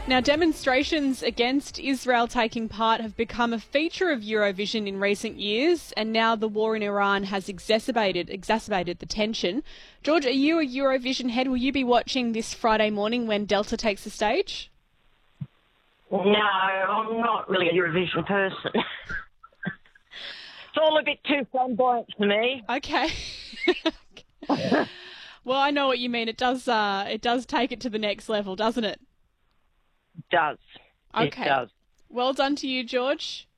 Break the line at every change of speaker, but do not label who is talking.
Now, demonstrations against Israel taking part have become a feature of Eurovision in recent years, and now the war in Iran has exacerbated the tension. George, are you a Eurovision head? Will you be watching this Friday morning when Delta takes the stage?
No, I'm not really a Eurovision person. It's all a bit too flamboyant for me.
Okay. Well, I know what you mean. It does take it to the next level, doesn't it?
It does.
Okay.
It does.
Well done to you, George.